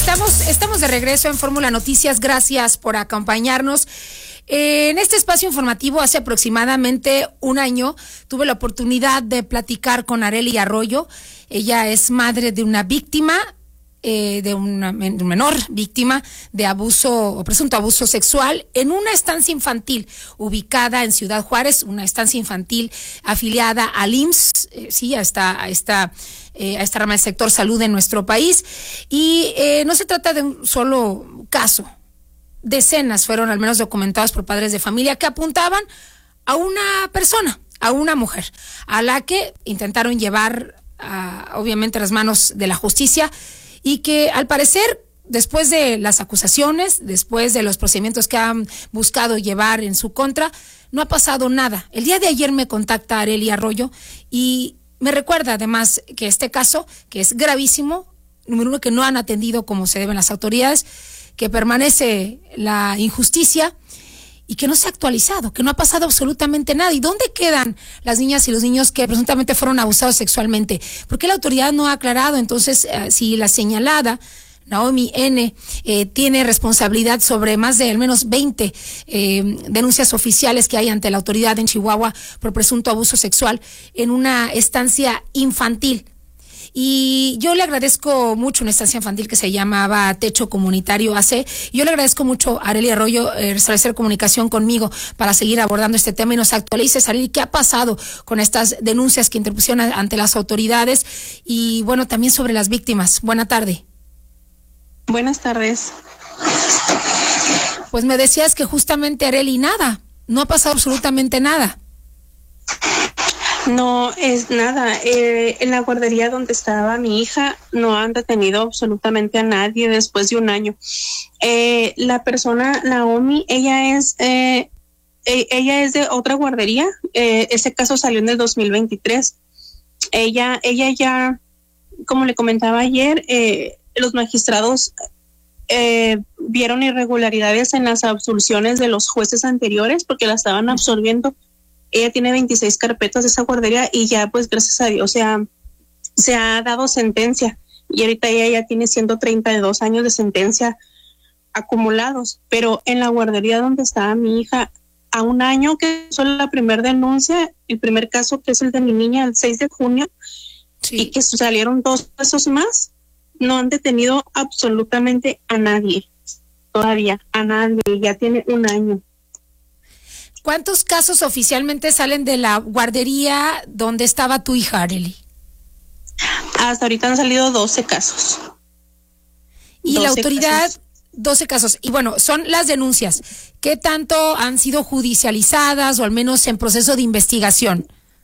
Estamos de regreso en Fórmula Noticias. Gracias por acompañarnos. En este espacio informativo, hace aproximadamente un año, tuve la oportunidad de platicar con Arely Arroyo. Ella es madre de una víctima, de un menor víctima de abuso o presunto abuso sexual en una estancia infantil ubicada en Ciudad Juárez, una estancia infantil afiliada al IMSS, a esta rama del sector salud en nuestro país. Y no se trata de un solo caso. Decenas fueron al menos documentados por padres de familia que apuntaban a una persona, a una mujer, a la que intentaron llevar obviamente a las manos de la justicia, y que al parecer, después de las acusaciones, después de los procedimientos que han buscado llevar en su contra, no ha pasado nada. El día de ayer me contacta Arely Arroyo y me recuerda además que este caso, que es gravísimo, número uno, que no han atendido como se deben las autoridades, que permanece la injusticia y que no se ha actualizado, que no ha pasado absolutamente nada. ¿Y dónde quedan las niñas y los niños que presuntamente fueron abusados sexualmente? ¿Por qué la autoridad no ha aclarado entonces si la señalada Naomi N. tiene responsabilidad sobre más de al menos 20 denuncias oficiales que hay ante la autoridad en Chihuahua por presunto abuso sexual en una estancia infantil? Y yo le agradezco mucho una estancia infantil que se llamaba Techo Comunitario AC. Yo le agradezco mucho a Arely Arroyo restablecer comunicación conmigo para seguir abordando este tema y nos actualice, Arely, qué ha pasado con estas denuncias que interpusieron ante las autoridades y, bueno, también sobre las víctimas. Buena tarde. Buenas tardes. Pues me decías que justamente, Arely, nada, no ha pasado absolutamente nada. No es nada. En la guardería donde estaba mi hija no han detenido absolutamente a nadie después de un año. La persona, Naomi, ella es de otra guardería. Ese caso salió en el 2023. Ella ya, como le comentaba ayer, los magistrados vieron irregularidades en las absoluciones de los jueces anteriores porque la estaban absorbiendo. Ella tiene 26 carpetas de esa guardería y ya, pues, gracias a Dios se ha dado sentencia. Y ahorita ella ya tiene 132 años de sentencia acumulados. Pero en la guardería donde estaba mi hija, a un año que fue la primera denuncia, el primer caso, que es el de mi niña, el 6 de junio, sí, y que salieron 2 casos más, no han detenido absolutamente a nadie. Todavía, a nadie. Ya tiene un año. ¿Cuántos casos oficialmente salen de la guardería donde estaba tu hija, Arely? Hasta ahorita han salido 12 casos. Y la autoridad, casos. 12 casos. Y bueno, son las denuncias. ¿Qué tanto han sido judicializadas o al menos en proceso de investigación?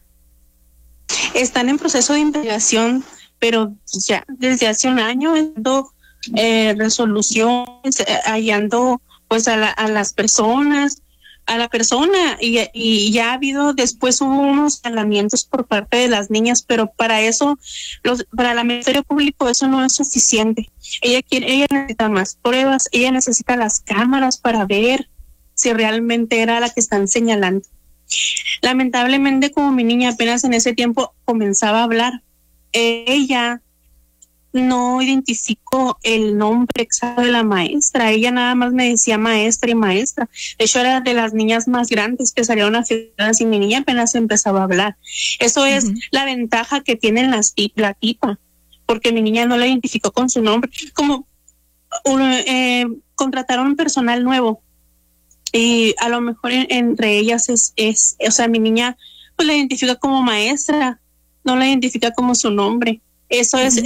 Están en proceso de investigación, pero ya desde hace un año hallando resoluciones, hallando pues a las personas, a la persona y ya ha habido, después hubo unos señalamientos por parte de las niñas, pero para eso, para el Ministerio Público eso no es suficiente. Ella necesita más pruebas, ella necesita las cámaras para ver si realmente era la que están señalando. Lamentablemente, como mi niña apenas en ese tiempo comenzaba a hablar, ella no identificó el nombre exacto de la maestra. Ella nada más me decía maestra y maestra. De hecho, era de las niñas más grandes que salieron afectadas y mi niña apenas empezaba a hablar. Eso es la ventaja que tienen la tipa, porque mi niña no la identificó con su nombre. Como contrataron personal nuevo y a lo mejor entre ellas o sea, mi niña pues la identifica como maestra, no la identifica como su nombre. Eso es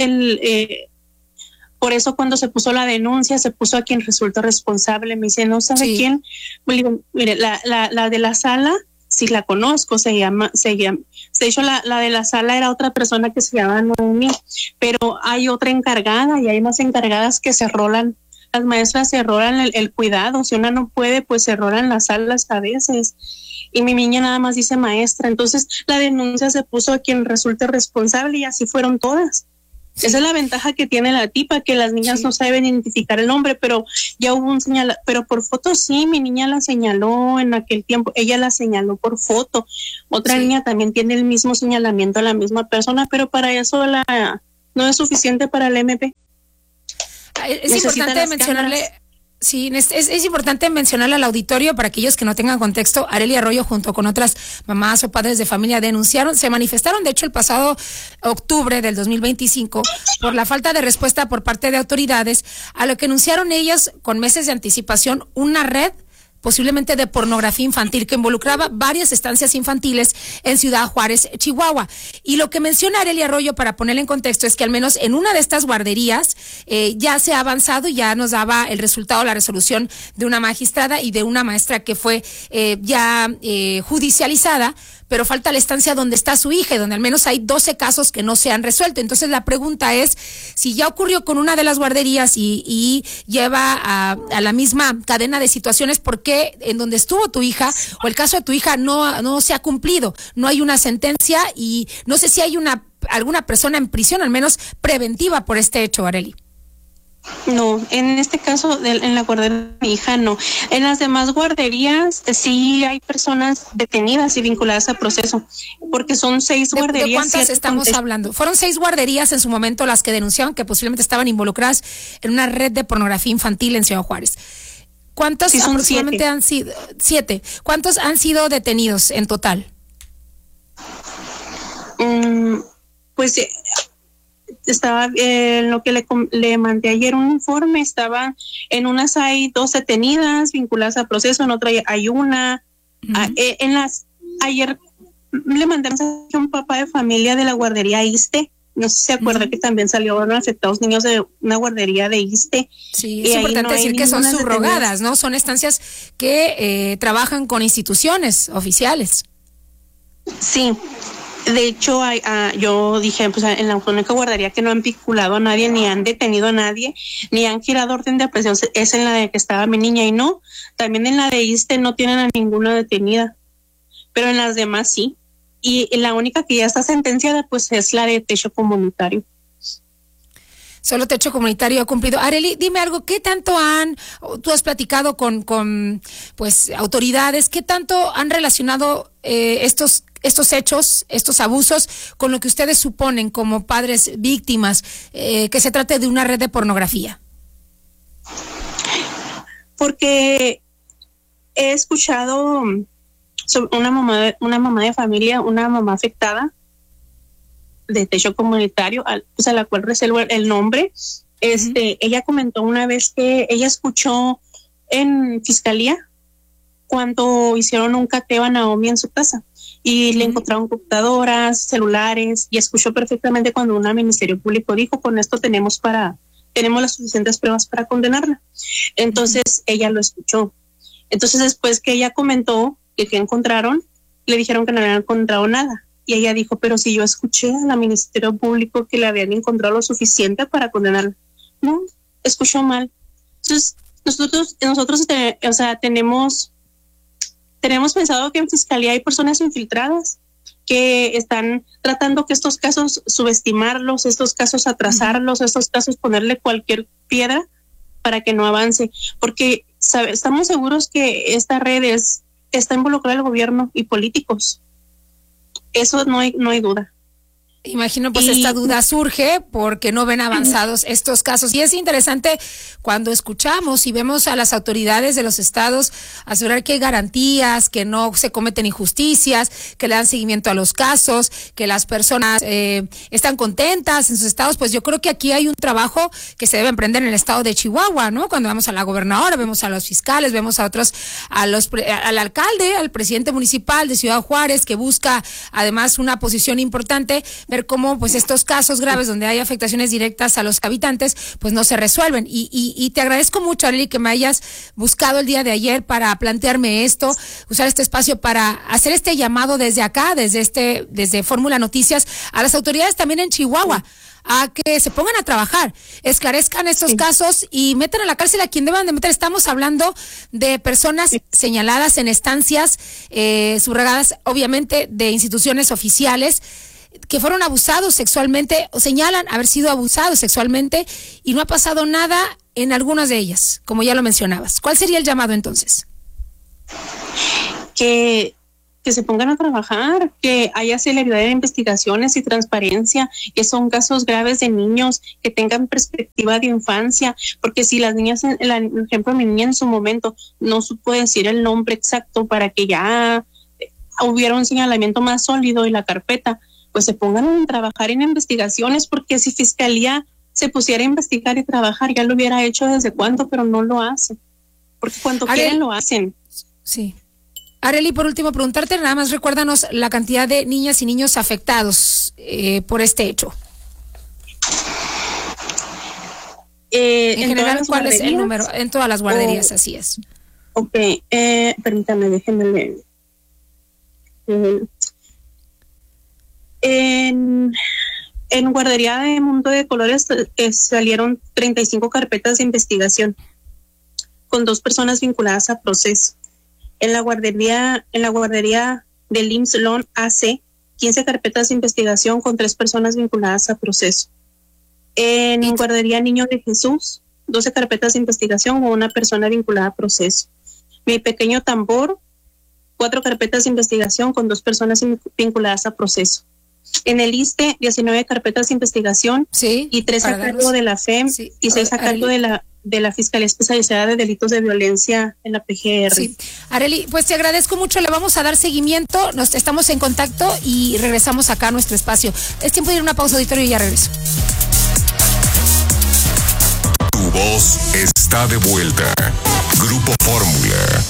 por eso cuando se puso la denuncia, se puso a quien resultó responsable. Me dice, ¿no sabe quién? Me digo, mire, la de la sala, sí la conozco, de hecho la de la sala era otra persona que se llama Noemi, pero hay otra encargada y hay más encargadas que se rolan. Las maestras se rolan el cuidado. Si una no puede, pues se rolan las salas a veces. Y mi niña nada más dice maestra. Entonces la denuncia se puso a quien resulte responsable y así fueron todas. Sí. Esa es la ventaja que tiene la tipa, que las niñas no saben identificar el nombre, pero ya hubo un pero por foto sí, mi niña la señaló en aquel tiempo, ella la señaló por foto. Otra niña también tiene el mismo señalamiento a la misma persona, pero para eso no es suficiente para el MP. Es importante mencionarle. Sí, es importante mencionarle al auditorio, para aquellos que no tengan contexto. Arely Arroyo, junto con otras mamás o padres de familia, se manifestaron, de hecho, el pasado octubre del 2025, por la falta de respuesta por parte de autoridades a lo que anunciaron ellas con meses de anticipación, una red posiblemente de pornografía infantil que involucraba varias estancias infantiles en Ciudad Juárez, Chihuahua. Y lo que menciona Arely Arroyo, para ponerle en contexto, es que al menos en una de estas guarderías ya se ha avanzado y ya nos daba el resultado, la resolución de una magistrada y de una maestra que fue judicializada, pero falta la estancia donde está su hija y donde al menos hay 12 casos que no se han resuelto. Entonces la pregunta es, si ya ocurrió con una de las guarderías y lleva a la misma cadena de situaciones, ¿por qué en donde estuvo tu hija o el caso de tu hija no se ha cumplido? No hay una sentencia y no sé si hay alguna persona en prisión, al menos preventiva, por este hecho, Arely. No, en este caso, en la guardería de mi hija, no. En las demás guarderías sí hay personas detenidas y vinculadas al proceso, porque son 6 guarderías. ¿De cuántas estamos hablando? Fueron 6 guarderías en su momento las que denunciaron que posiblemente estaban involucradas en una red de pornografía infantil en Ciudad Juárez. ¿Cuántos aproximadamente 7 han sido? 7. ¿Cuántos han sido detenidos en total? Pues estaba lo que le mandé ayer un informe, estaba en unas hay 2 detenidas vinculadas al proceso, en otra hay una. Ayer le mandé a un papá de familia de la guardería ISSSTE, no sé si se acuerda que también salieron afectados niños de una guardería de ISSSTE. Sí, es importante decir que son subrogadas, ¿no? Son estancias que trabajan con instituciones oficiales. Sí. De hecho, yo dije, pues en la única guardería que no han vinculado a nadie, ni han detenido a nadie, ni han girado orden de aprehensión, es en la de que estaba mi niña, y no, también en la de ISSSTE no tienen a ninguna detenida, pero en las demás sí. Y la única que ya está sentenciada, pues es la de techo comunitario. Solo techo comunitario ha cumplido. Arely, dime algo, ¿qué tanto tú has platicado con pues autoridades, qué tanto han relacionado estos hechos, estos abusos, con lo que ustedes suponen como padres víctimas, que se trate de una red de pornografía? Porque he escuchado sobre una mamá de familia, una mamá afectada de techo comunitario, a la cual reservo el nombre. Ella comentó una vez que ella escuchó en fiscalía cuando hicieron un cateo a Naomi en su casa y le encontraron computadoras, celulares, y escuchó perfectamente cuando un ministerio público dijo, con esto tenemos las suficientes pruebas para condenarla. Entonces ella lo escuchó. Entonces después que ella comentó que encontraron, le dijeron que no habían encontrado nada. Y ella dijo, pero si yo escuché al Ministerio Público que le habían encontrado lo suficiente para condenarla. No, escuchó mal. Entonces, nosotros tenemos pensado que en Fiscalía hay personas infiltradas que están tratando que estos casos subestimarlos, estos casos atrasarlos, estos casos ponerle cualquier piedra para que no avance. Porque estamos seguros que esta red está involucrada el gobierno y políticos. Eso no hay duda. Imagino, pues esta duda surge porque no ven avanzados estos casos. Y es interesante cuando escuchamos y vemos a las autoridades de los estados asegurar que hay garantías, que no se cometen injusticias, que le dan seguimiento a los casos, que las personas están contentas en sus estados. Pues yo creo que aquí hay un trabajo que se debe emprender en el estado de Chihuahua, ¿no? Cuando vamos a la gobernadora, vemos a los fiscales, vemos a otros, al alcalde, al presidente municipal de Ciudad Juárez, que busca además una posición importante, ver cómo pues estos casos graves donde hay afectaciones directas a los habitantes pues no se resuelven. Y te agradezco mucho, Arely, que me hayas buscado el día de ayer para plantearme esto, usar este espacio para hacer este llamado desde acá, desde Fórmula Noticias, a las autoridades también en Chihuahua, a que se pongan a trabajar, esclarezcan estos casos y metan a la cárcel a quien deban de meter. Estamos hablando de personas señaladas en estancias subrogadas, obviamente de instituciones oficiales, que fueron abusados sexualmente o señalan haber sido abusados sexualmente y no ha pasado nada en algunas de ellas, como ya lo mencionabas. ¿Cuál sería el llamado entonces? Que que se pongan a trabajar, que haya celeridad de investigaciones y transparencia, que son casos graves de niños, que tengan perspectiva de infancia, porque si las niñas, por ejemplo, mi niña en su momento no supo decir el nombre exacto para que ya hubiera un señalamiento más sólido y la carpeta, pues se pongan a trabajar en investigaciones, porque si Fiscalía se pusiera a investigar y trabajar, ya lo hubiera hecho desde cuándo, pero no lo hace, porque cuando quieren lo hacen. Sí. Arely, por último, preguntarte nada más, recuérdanos la cantidad de niñas y niños afectados por este hecho. En general, ¿cuál es el número? En todas las guarderías, así es. Ok, permítame, déjenme leer. En guardería de Mundo de Colores salieron 35 carpetas de investigación con 2 personas vinculadas a proceso. En la guardería del IMSS LON AC, 15 carpetas de investigación con 3 personas vinculadas a proceso. En guardería Niño de Jesús, 12 carpetas de investigación con 1 persona vinculada a proceso. Mi Pequeño Tambor, 4 carpetas de investigación con 2 personas vinculadas a proceso. En el ISSSTE, 19 carpetas de investigación, sí, y 3 a cargo de la FEM, sí, y 6 a cargo de la Fiscalía Especializada de Delitos de Violencia en la PGR. Sí. Arely, pues te agradezco mucho, le vamos a dar seguimiento, estamos en contacto y regresamos acá a nuestro espacio. Es tiempo de ir a una pausa, auditorio, y ya regreso. Tu voz está de vuelta. Grupo Fórmula.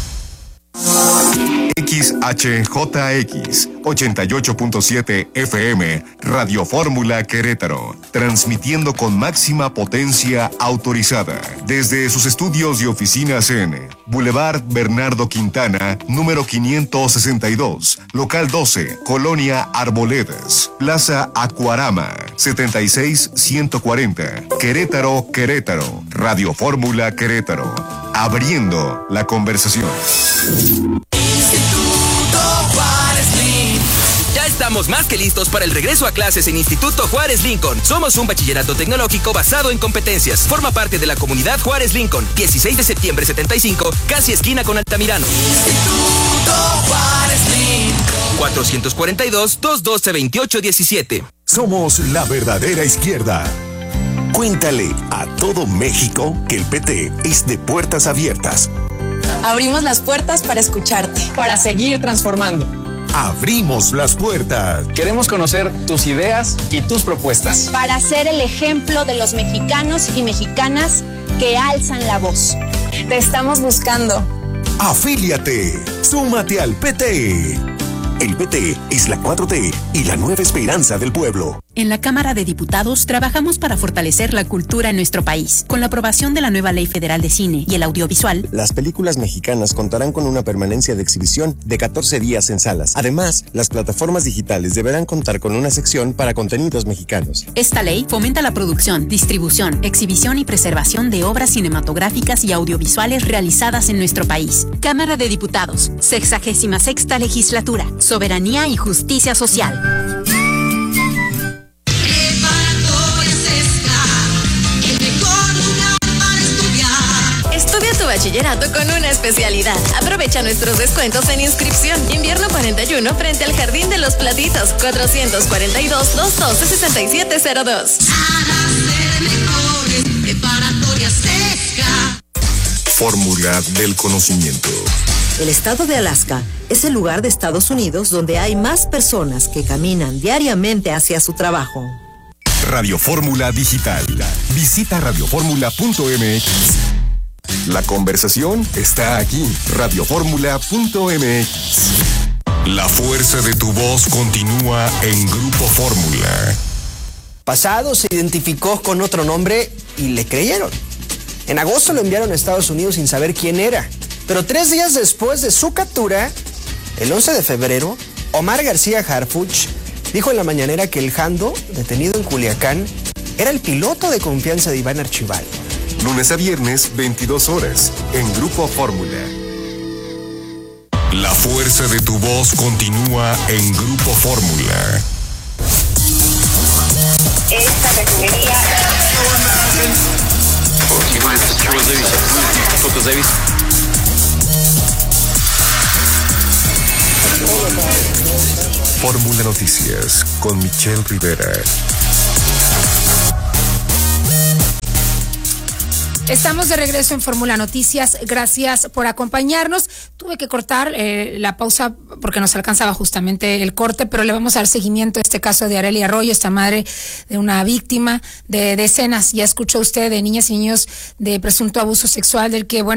XHJX 88.7 FM, Radio Fórmula Querétaro, transmitiendo con máxima potencia autorizada desde sus estudios y oficinas en Boulevard Bernardo Quintana, número 562, local 12, Colonia Arboledas, Plaza Acuarama, 76140, Querétaro, Querétaro, Radio Fórmula Querétaro, abriendo la conversación. Ya estamos más que listos para el regreso a clases en Instituto Juárez Lincoln. Somos un bachillerato tecnológico basado en competencias. Forma parte de la comunidad Juárez Lincoln. 16 de septiembre 75, casi esquina con Altamirano. Instituto Juárez Lincoln. 442-212-2817. Somos la verdadera izquierda. Cuéntale a todo México que el PT es de puertas abiertas. Abrimos las puertas para escucharte, para seguir transformando. Abrimos las puertas. Queremos conocer tus ideas y tus propuestas. Para ser el ejemplo de los mexicanos y mexicanas que alzan la voz. Te estamos buscando. Afíliate. Súmate al PT. El PT es la 4T y la nueva esperanza del pueblo. En la Cámara de Diputados trabajamos para fortalecer la cultura en nuestro país. Con la aprobación de la nueva Ley Federal de Cine y el Audiovisual, las películas mexicanas contarán con una permanencia de exhibición de 14 días en salas. Además, las plataformas digitales deberán contar con una sección para contenidos mexicanos. Esta ley fomenta la producción, distribución, exhibición y preservación de obras cinematográficas y audiovisuales realizadas en nuestro país. Cámara de Diputados, 66ª Legislatura, Soberanía y Justicia Social. Estudia tu bachillerato con una especialidad. Aprovecha nuestros descuentos en inscripción. Invierno 41 frente al Jardín de los Platitos. 442-212-6702. Fórmula del conocimiento. El estado de Alaska es el lugar de Estados Unidos donde hay más personas que caminan diariamente hacia su trabajo. Radio Fórmula Digital. Visita radioformula.mx. La conversación está aquí. Radioformula.mx. La fuerza de tu voz continúa en Grupo Fórmula. Pasado se identificó con otro nombre y le creyeron. En agosto lo enviaron a Estados Unidos sin saber quién era. Pero 3 días después de su captura, el 11 de febrero, Omar García Harfuch dijo en la mañanera que el Jando, detenido en Culiacán, era el piloto de confianza de Iván Archival. Lunes a viernes, 22 horas, en Grupo Fórmula. La fuerza de tu voz continúa en Grupo Fórmula. Esta refinería... Fórmula Noticias con Michelle Rivera. Estamos de regreso en Fórmula Noticias. Gracias por acompañarnos. Tuve que cortar la pausa porque nos alcanzaba justamente el corte, pero le vamos a dar seguimiento a este caso de Arely Arroyo, esta madre de una víctima de decenas. Ya escuchó usted de niñas y niños de presunto abuso sexual, del que,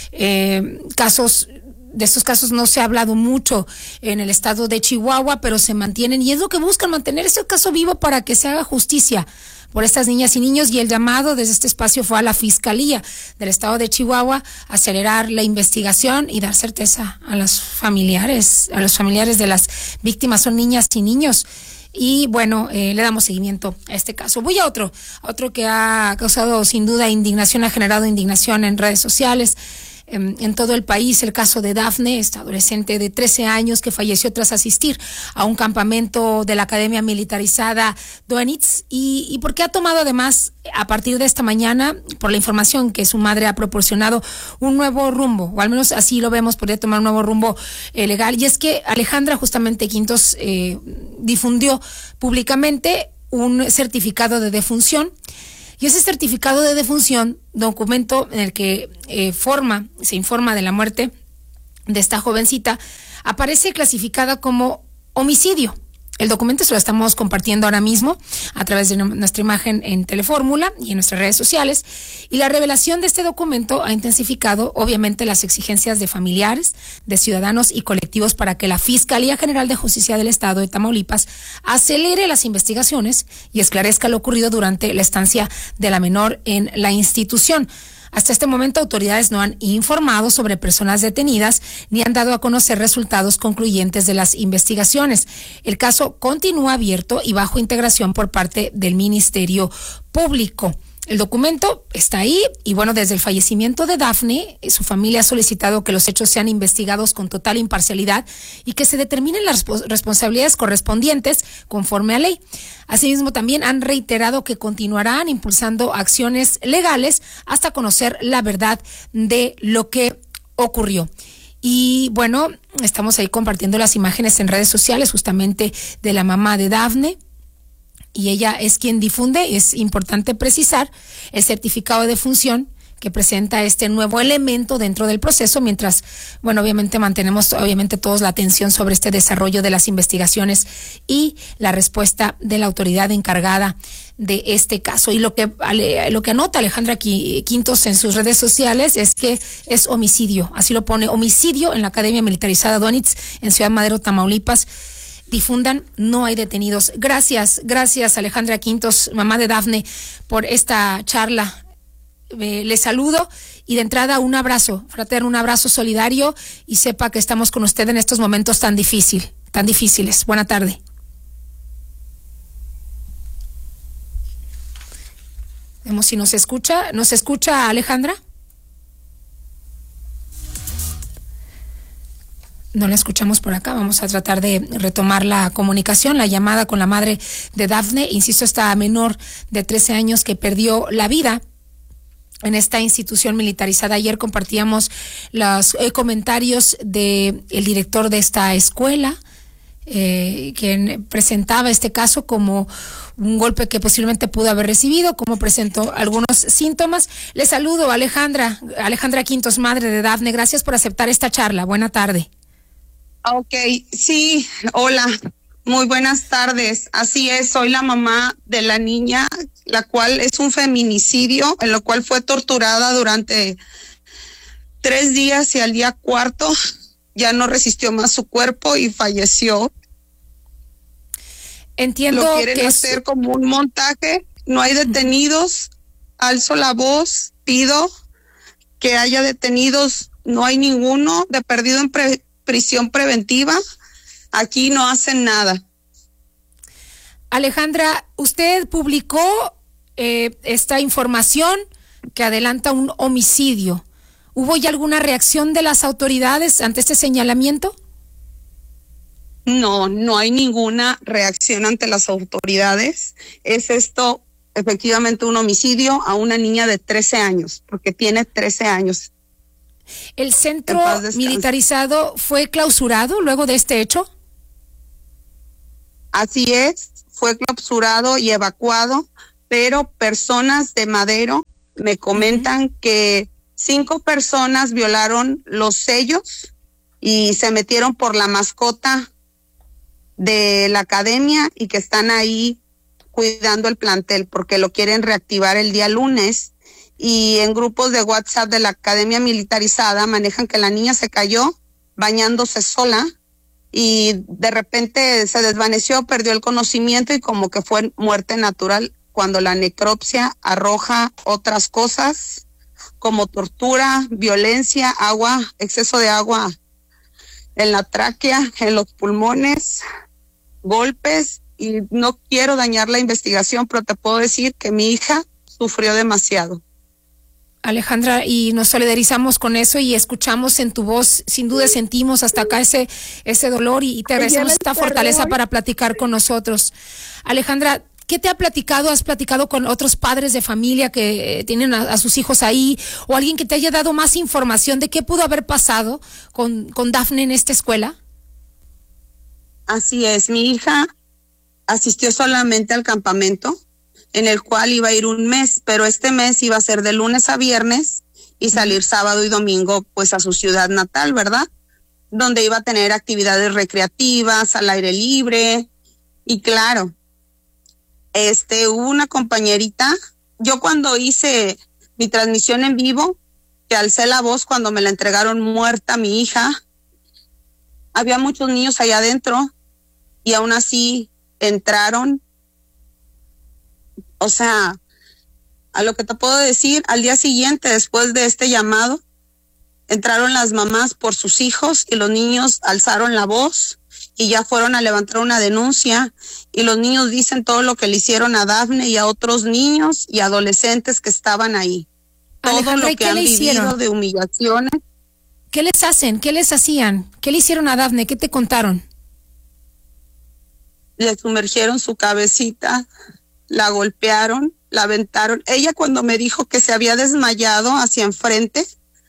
de estos casos no se ha hablado mucho en el estado de Chihuahua, pero se mantienen y es lo que buscan, mantener este caso vivo para que se haga justicia por estas niñas y niños, y el llamado desde este espacio fue a la Fiscalía del estado de Chihuahua a acelerar la investigación y dar certeza a los familiares de las víctimas. Son niñas y niños. Y le damos seguimiento a este caso. Voy a otro que ha causado sin duda indignación, ha generado indignación en redes sociales en todo el país, el caso de Dafne, esta adolescente de 13 años que falleció tras asistir a un campamento de la Academia Militarizada Donitz, y porque ha tomado además, a partir de esta mañana, por la información que su madre ha proporcionado, un nuevo rumbo, o al menos así lo vemos, podría tomar un nuevo rumbo legal, y es que Alejandra justamente Quintos difundió públicamente un certificado de defunción. Y ese certificado de defunción, documento en el que se informa de la muerte de esta jovencita, aparece clasificada como homicidio. El documento se lo estamos compartiendo ahora mismo a través de nuestra imagen en Telefórmula y en nuestras redes sociales. Y la revelación de este documento ha intensificado, obviamente, las exigencias de familiares, de ciudadanos y colectivos para que la Fiscalía General de Justicia del Estado de Tamaulipas acelere las investigaciones y esclarezca lo ocurrido durante la estancia de la menor en la institución. Hasta este momento, autoridades no han informado sobre personas detenidas ni han dado a conocer resultados concluyentes de las investigaciones. El caso continúa abierto y bajo integración por parte del Ministerio Público. El documento está ahí y desde el fallecimiento de Dafne, su familia ha solicitado que los hechos sean investigados con total imparcialidad y que se determinen las responsabilidades correspondientes conforme a ley. Asimismo, también han reiterado que continuarán impulsando acciones legales hasta conocer la verdad de lo que ocurrió. Y estamos ahí compartiendo las imágenes en redes sociales justamente de la mamá de Dafne. Y ella es quien difunde, es importante precisar, el certificado de defunción que presenta este nuevo elemento dentro del proceso, mientras, obviamente mantenemos todos la atención sobre este desarrollo de las investigaciones y la respuesta de la autoridad encargada de este caso. Y lo que anota Alejandra Quintos en sus redes sociales es que es homicidio, así lo pone, homicidio en la Academia Militarizada Donitz en Ciudad Madero, Tamaulipas. Difundan, no hay detenidos. Gracias Alejandra Quintos, mamá de Dafne, por esta charla. Le saludo y de entrada un abrazo fraterno, un abrazo solidario, y sepa que estamos con usted en estos momentos tan difíciles. Buena tarde. Vemos si nos escucha. ¿Nos escucha Alejandra? No la escuchamos por acá. Vamos a tratar de retomar la comunicación, la llamada con la madre de Dafne. Insisto, esta menor de 13 años que perdió la vida en esta institución militarizada. Ayer compartíamos los comentarios del director de esta escuela, quien presentaba este caso como un golpe que posiblemente pudo haber recibido, como presentó algunos síntomas. Le saludo, Alejandra Quintos, madre de Dafne. Gracias por aceptar esta charla. Buena tarde. Ok, sí, hola, muy buenas tardes. Así es, soy la mamá de la niña, la cual es un feminicidio, en lo cual fue torturada durante 3 días y al día 4 ya no resistió más su cuerpo y falleció. Entiendo lo quieren que hacer como un montaje, no hay detenidos, alzo la voz, pido que haya detenidos, no hay ninguno, de perdido en prisión preventiva, aquí no hacen nada. Alejandra, usted publicó esta información que adelanta un homicidio. ¿Hubo ya alguna reacción de las autoridades ante este señalamiento? No hay ninguna reacción ante las autoridades. Es esto efectivamente un homicidio a una niña de 13 años, porque tiene 13 años. ¿El centro militarizado fue clausurado luego de este hecho? Así es, fue clausurado y evacuado, pero personas de Madero me comentan que 5 personas violaron los sellos y se metieron por la mascota de la academia y que están ahí cuidando el plantel porque lo quieren reactivar el día lunes. Y en grupos de WhatsApp de la academia militarizada manejan que la niña se cayó bañándose sola y de repente se desvaneció, perdió el conocimiento y como que fue muerte natural, cuando la necropsia arroja otras cosas como tortura, violencia, agua, exceso de agua en la tráquea, en los pulmones, golpes, y no quiero dañar la investigación, pero te puedo decir que mi hija sufrió demasiado. Alejandra, y nos solidarizamos con eso y escuchamos en tu voz, sin duda sentimos hasta acá ese dolor y te agradecemos esta fortaleza para platicar con nosotros. Alejandra, ¿qué te ha platicado? ¿Has platicado con otros padres de familia que tienen a sus hijos ahí o alguien que te haya dado más información de qué pudo haber pasado con Dafne en esta escuela? Así es, mi hija asistió solamente al campamento en el cual iba a ir un mes, pero este mes iba a ser de lunes a viernes y salir sábado y domingo pues a su ciudad natal, ¿verdad? Donde iba a tener actividades recreativas, al aire libre y claro, hubo una compañerita, yo cuando hice mi transmisión en vivo, que alcé la voz cuando me la entregaron muerta a mi hija, había muchos niños allá adentro y aún así entraron. O sea, a lo que te puedo decir, al día siguiente, después de este llamado, entraron las mamás por sus hijos y los niños alzaron la voz y ya fueron a levantar una denuncia y los niños dicen todo lo que le hicieron a Dafne y a otros niños y adolescentes que estaban ahí. Todo lo que han vivido de humillaciones. ¿Qué les hacen? ¿Qué les hacían? ¿Qué le hicieron a Dafne? ¿Qué te contaron? Le sumergieron su cabecita, la golpearon, la aventaron. Ella cuando me dijo que se había desmayado hacia enfrente,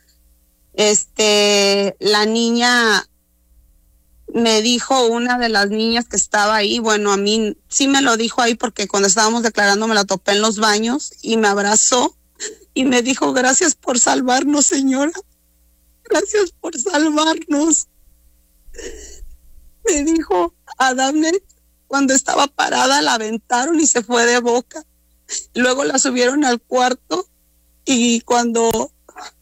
la niña me dijo, una de las niñas que estaba ahí, bueno, a mí sí me lo dijo ahí porque cuando estábamos declarando me la topé en los baños y me abrazó y me dijo, gracias por salvarnos, señora. Gracias por salvarnos. Me dijo, a Dafne, cuando estaba parada la aventaron y se fue de boca. Luego la subieron al cuarto y cuando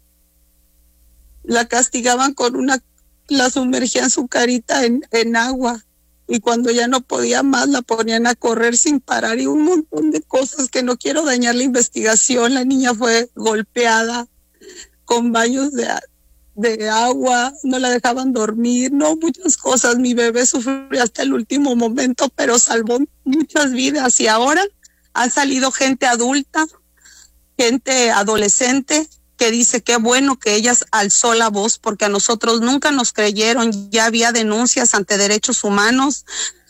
la castigaban la sumergían su carita en agua y cuando ya no podía más la ponían a correr sin parar y un montón de cosas que no quiero dañar la investigación. La niña fue golpeada con baños de agua, no la dejaban dormir, no, muchas cosas. Mi bebé sufrió hasta el último momento, pero salvó muchas vidas y ahora ha salido gente adulta, gente adolescente que dice qué bueno que ella alzó la voz porque a nosotros nunca nos creyeron. Ya había denuncias ante derechos humanos,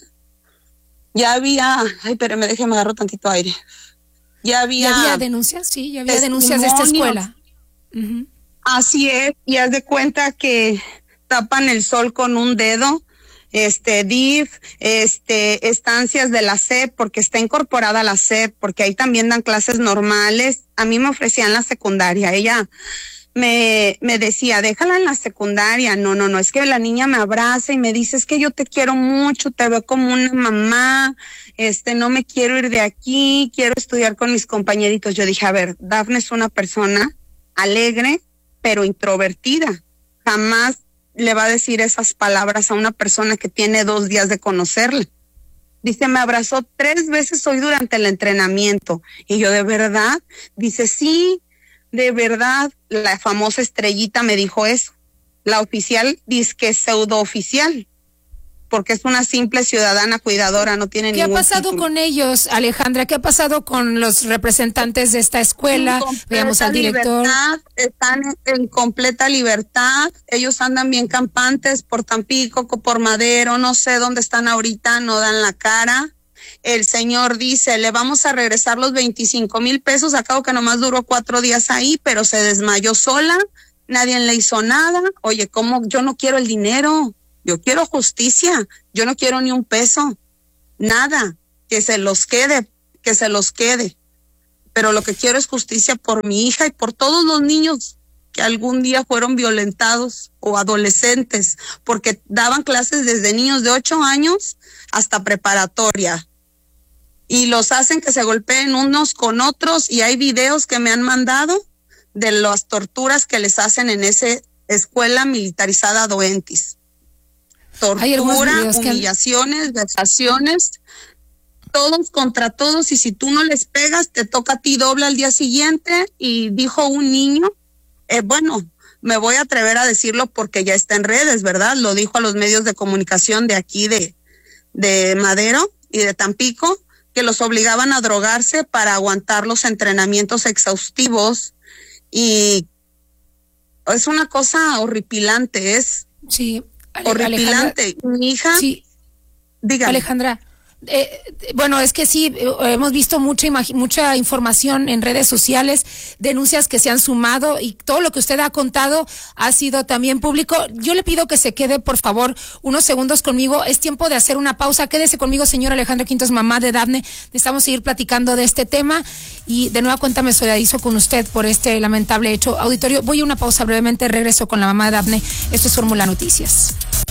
ya había, espérame, déjeme agarrar tantito aire. Ya había denuncias, sí, ya había denuncias de esta escuela. Uh-huh. Así es, y haz de cuenta que tapan el sol con un dedo, DIF, estancias de la SEP, porque está incorporada a la SEP, porque ahí también dan clases normales. A mí me ofrecían la secundaria, ella me decía, déjala en la secundaria. No, es que la niña me abraza y me dice, es que yo te quiero mucho, te veo como una mamá, no me quiero ir de aquí, quiero estudiar con mis compañeritos. Yo dije, a ver, Dafne es una persona alegre, pero introvertida. Jamás le va a decir esas palabras a una persona que tiene 2 días de conocerle. Dice, me abrazó 3 veces hoy durante el entrenamiento. Y yo, ¿de verdad? Dice, sí, de verdad. La famosa Estrellita me dijo eso. La oficial dice que es pseudo oficial, porque es una simple ciudadana cuidadora, no tiene ningún ¿Qué ha pasado título. con ellos, Alejandra? ¿Qué ha pasado con los representantes de esta escuela? Veamos al director. Están en completa libertad. Ellos andan bien campantes por Tampico, por Madero, no sé dónde están ahorita, no dan la cara. El señor dice, le vamos a regresar los 25,000 pesos, acabo que nomás duró 4 días ahí, pero se desmayó sola. nadie le hizo nada. Oye, ¿cómo? Yo no quiero el dinero, yo quiero justicia, yo no quiero ni un peso, nada, que se los quede. Pero lo que quiero es justicia por mi hija y por todos los niños que algún día fueron violentados o adolescentes, porque daban clases desde niños de 8 años hasta preparatoria. Y los hacen que se golpeen unos con otros, y hay videos que me han mandado de las torturas que les hacen en esa escuela militarizada Doentis. Tortura, humillaciones, vejaciones, todos contra todos, y si tú no les pegas, te toca a ti doble al día siguiente. Y dijo un niño, bueno, me voy a atrever a decirlo porque ya está en redes, ¿verdad? Lo dijo a los medios de comunicación de aquí de Madero y de Tampico, que los obligaban a drogarse para aguantar los entrenamientos exhaustivos, y es una cosa horripilante, horripilante. Mi hija, sí. Dígame. Alejandra, bueno, es que sí, hemos visto mucha información en redes sociales, denuncias que se han sumado, y todo lo que usted ha contado ha sido también público. Yo le pido que se quede, por favor, unos segundos conmigo. Es tiempo de hacer una pausa. Quédese conmigo, señora Alejandra Quintos, mamá de Dafne. Necesitamos seguir platicando de este tema, y de nueva cuenta me solidarizo con usted por este lamentable hecho. Auditorio, voy a una pausa brevemente, regreso con la mamá de Dafne. Esto es Fórmula Noticias.